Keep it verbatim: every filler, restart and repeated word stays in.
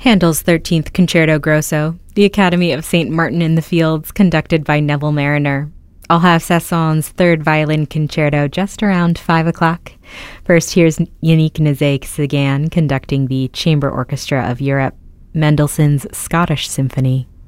Handel's thirteenth Concerto Grosso, The Academy of Saint Martin in the Fields, conducted by Neville Marriner. I'll have Saint-Saëns' third violin concerto just around five o'clock. First, here's Yannick Nézet-Séguin conducting the Chamber Orchestra of Europe, Mendelssohn's Scottish Symphony.